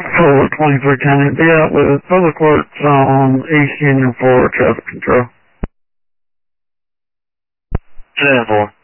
Forward 23 County, be out with public works on East Union for traffic control. 10-4.